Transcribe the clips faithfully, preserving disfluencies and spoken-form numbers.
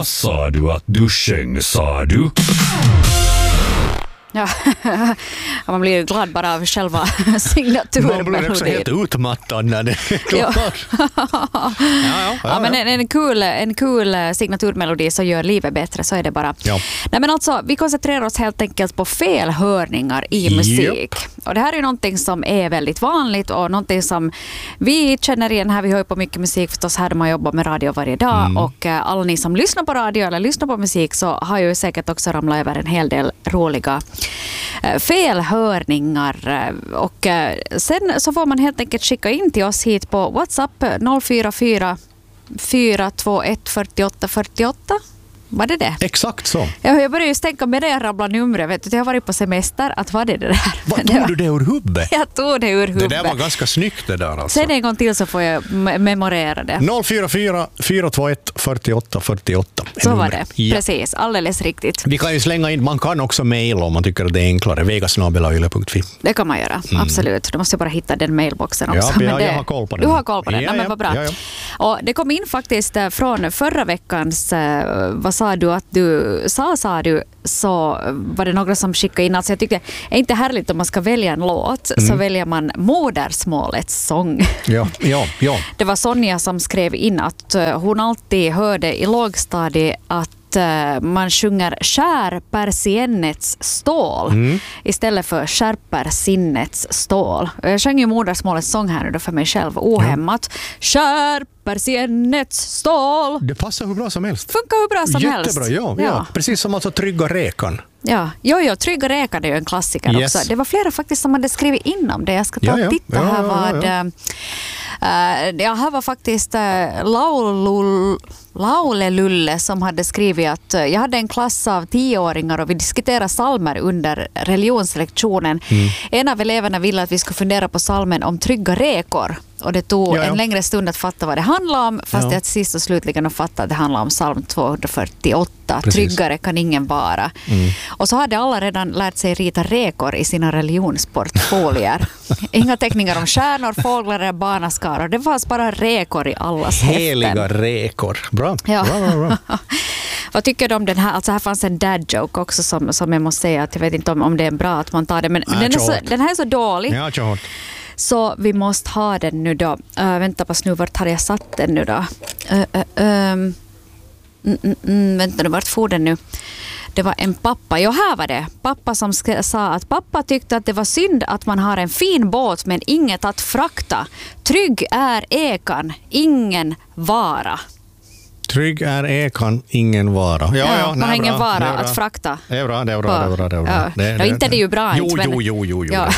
Vad sa du att du sjöng, sa du? Ja, man blir ju glad bara av själva signaturmelodin. Man blir också helt utmattad när det är klart. Ja. ja, ja, ja, men en, en, kul, en kul signaturmelodi så gör livet bättre, så är det bara. Ja. Nej, men alltså, vi koncentrerar oss helt enkelt på felhörningar i musik. Yep. Och det här är ju någonting som är väldigt vanligt och någonting som vi känner igen här. Vi hör ju på mycket musik förstås här, där man jobbar med radio varje dag. Mm. Och äh, alla ni som lyssnar på radio eller lyssnar på musik så har ju säkert också ramlat över en hel del roliga felhörningar, och sen så får man helt enkelt skicka in till oss hit på WhatsApp noll fyra fyra fyra två ett fyra åtta fyra åtta. Var det det? Exakt så. Ja, jag började just tänka med det jag rabblar numret. Vet du, jag har varit på semester. Att var det det där? Vad, tog du det ur huvudet? Jag tog det ur huvudet. Det där var ganska snyggt det där alltså. Sen en gång till så får jag memorera det. noll fyra fyra fyra två ett fyra åtta fyra åtta. Så var det. Ja. Precis, alldeles riktigt. Vi kan ju slänga in, man kan också mejla om man tycker att det är enklare. vegas snabel-a yle punkt fi. Det kan man göra, mm. absolut. Du måste bara hitta den mailboxen också. Ja, men jag, det, jag har koll på den. Du har koll på den, ja, ja, men vad bra. Ja, ja. Och det kom in faktiskt från förra veckans, vad sa du att du sa, sa du, så var det några som skickade in. Alltså jag tyckte, är inte härligt om man ska välja en låt, mm. så väljer man modersmålets sång. Ja, ja, ja. Det var Sonja som skrev in att hon alltid hörde i lågstadiet att man sjunger skär persiennets stål mm. istället för skärper sinnets stål. Jag sjöng ju modersmålets sång här nu då för mig själv ohämmat. Ja. Skär persiennets stål. Det passar hur bra som helst. Funkar hur bra som Jättebra, helst. Jättebra, ja, ja. Precis som alltså Trygga räkan. Ja, jo, jo, Trygga räkan är ju en klassiker yes. också. Det var flera faktiskt som hade skrivit in om det. Jag ska ta ja, och titta ja. här Ja, vad... ja, ja. Uh, ja, här var faktiskt uh, Laulul, Laule Lulle som hade skrivit att uh, jag hade en klass av tioåringar och vi diskuterade salmer under religionslektionen. Mm. En av eleverna ville att vi skulle fundera på salmen om trygga räkor. Och det tog ja, ja. en längre stund att fatta vad det handlar om, fast ja. jag till sist och slutligen att fatta att det handlar om psalm tvåhundrafyrtioåtta. Precis. Tryggare kan ingen vara. Mm. Och så hade alla redan lärt sig rita räkor i sina religionsportfolier. Inga teckningar om stjärnor, fåglar eller barnaskaror. Det fanns bara räkor i allas häften. Heliga räkor. Bra. Ja. bra, bra, bra. Vad tycker du om den här? Alltså här fanns en dad joke också som, som jag måste säga att jag vet inte om, om det är bra att man tar det. Men, men den, är så, den här är så dålig. Ja, jag Så vi måste ha den nu då. Uh, vänta på nu, vart har jag satt den nu då? Uh, uh, um, mm, mm, mm, vänta nu, vart får den nu? Det var en pappa, jo här var det. Pappa som sk- sa att pappa tyckte att det var synd att man har en fin båt men inget att frakta. Trygg är ekan, ingen vara. Trygg är ekan, ingen vara. Ja, ja, ja, man har ingen vara att frakta. Det är bra, det är bra, det är bra. Det är bra. Ja. Det, det, inte det är ju bra. Jo, inte, men... jo, jo, jo, jo. Ja.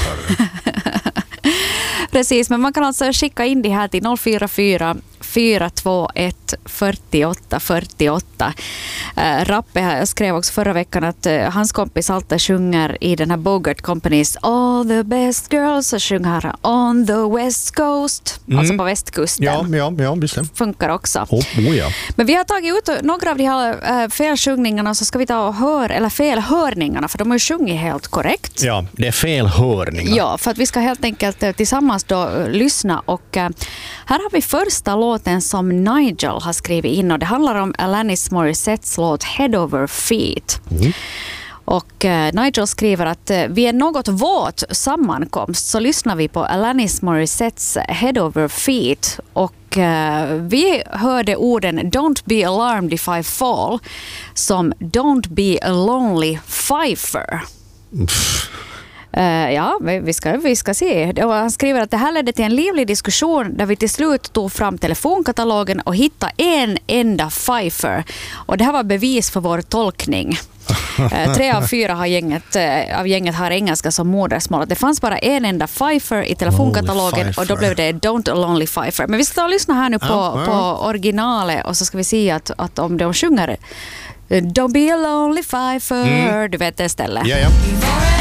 Precis, men man kan alltså skicka in det här till noll fyra fyra fyra två ett fyra åtta fyra åtta. Uh, Rappe skrev också förra veckan att uh, hans kompis alltid sjunger i den här Bogart Companies All the best girls, och sjunger här On the West Coast, mm. alltså på västkusten. Ja, ja, ja, visst det. Funkar också. Oh, oh, ja. Men vi har tagit ut några av de här uh, felsjungningarna, så ska vi ta och höra, eller felhörningarna, för de har ju sjungit helt korrekt. Ja, det är felhörningar. Ja, för att vi ska helt enkelt uh, tillsammans då uh, lyssna, och uh, här har vi första låten som Nigel har skrivit in, och det handlar om Alanis Morissettes låt Head Over Feet. Mm. Och eh, Nigel skriver att eh, vi är något våt sammankomst, så lyssnar vi på Alanis Morissettes Head Over Feet, och eh, vi hörde orden Don't be alarmed if I fall som Don't be a lonely fifer. Uh, ja, vi ska, vi ska se. Han skriver att det här ledde till en livlig diskussion där vi till slut tog fram telefonkatalogen och hittade en enda fifer. Och det här var bevis för vår tolkning. Uh, tre av fyra har gänget, uh, av gänget har engelska som modersmål. Det fanns bara en enda fifer i telefonkatalogen, och då blev det Don't a lonely fifer. Men vi ska ta och lyssna här nu på, oh, oh. på originalet, och så ska vi se att, att om de sjunger Don't be a lonely fifer, mm. du vet det stället. Ja, ja.